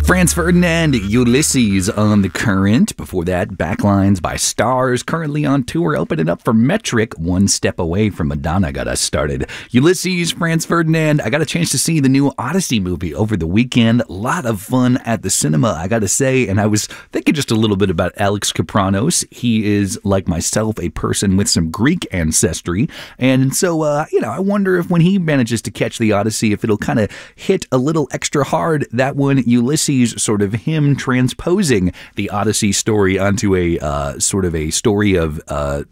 Franz Ferdinand, Ulysses on The Current. Before that, Backlines by Stars, currently on tour, opening up for Metric. One Step Away from Madonna got us started. Ulysses, Franz Ferdinand. I got a chance to see the new Odyssey movie over the weekend. A lot of fun at the cinema, I got to say. And I was thinking just a little bit about Alex Kapranos. He is, like myself, a person with some Greek ancestry. And so, I wonder if when he manages to catch the Odyssey, if it'll kind of hit a little extra hard. That one, Ulysses, sort of him transposing the Odyssey story onto a sort of a story of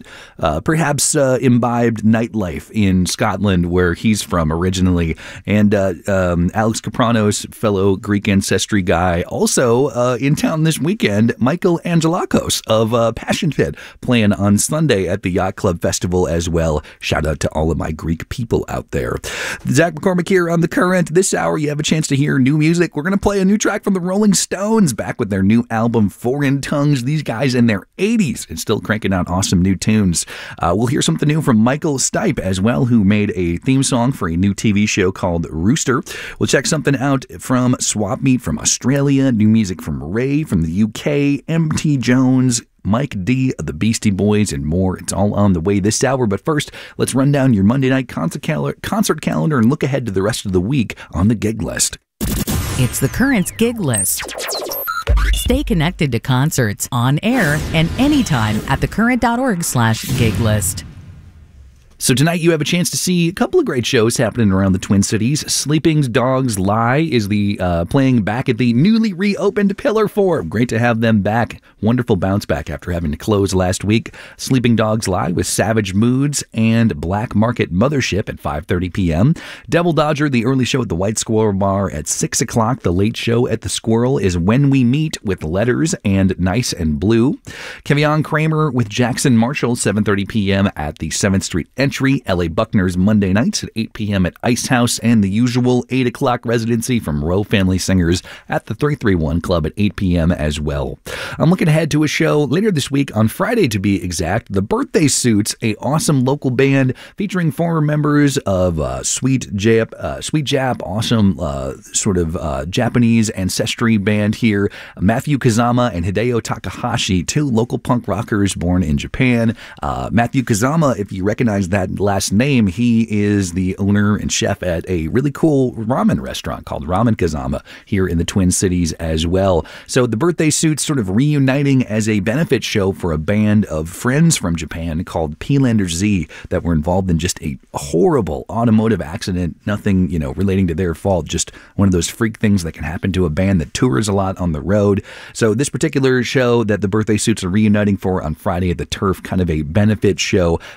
perhaps imbibed nightlife in Scotland, where he's from originally. And Alex Kapranos, fellow Greek ancestry guy, also in town this weekend. Michael Angelakos of Passion Pit playing on Sunday at the Yacht Club Festival as well. Shout out to all of my Greek people out there. Zach McCormick here on The Current. This hour, you have a chance to hear new music. We're going to play a new track from the Rolling Stones, back with their new album, Foreign Tongues. These guys in their 80s and still cranking out awesome new tunes. We'll hear something new from Michael Stipe as well, who made a theme song for a new TV show called Rooster. We'll check something out from Swap Meet from Australia, new music from Ray from the UK, MT Jones, Mike D of the Beastie Boys, and more. It's all on the way this hour. But first, let's run down your Monday night concert calendar and look ahead to the rest of the week on the gig list. It's The Current's gig list. Stay connected to concerts on air and anytime at thecurrent.org/gig list. So tonight you have a chance to see a couple of great shows happening around the Twin Cities. Sleeping Dogs Lie is the playing back at the newly reopened Pillar 4. Great to have them back. Wonderful bounce back after having to close last week. Sleeping Dogs Lie with Savage Moods and Black Market Mothership at 5:30 p.m. Devil Dodger, the early show at the White Squirrel Bar at 6 o'clock. The late show at the Squirrel is When We Meet with Letters and Nice and Blue. Kevion Kramer with Jackson Marshall, 7:30 p.m. at the 7th Street Entry. L.A. Buckner's Monday nights at 8 p.m. at Ice House, and the usual 8 o'clock residency from Rowe Family Singers at the 331 Club at 8 p.m. as well. I'm looking ahead to a show later this week, on Friday to be exact, The Birthday Suits, a awesome local band featuring former members of Sweet Jap, awesome sort of Japanese ancestry band here, Matthew Kazama and Hideo Takahashi, two local punk rockers born in Japan. Matthew Kazama, if you recognize that last name, he is the owner and chef at a really cool ramen restaurant called Ramen Kazama here in the Twin Cities as well. So The Birthday Suits sort of reuniting as a benefit show for a band of friends from Japan called P-Lander Z that were involved in just a horrible automotive accident. Nothing, relating to their fault. Just one of those freak things that can happen to a band that tours a lot on the road. So this particular show that The Birthday Suits are reuniting for on Friday at the Turf, kind of a benefit show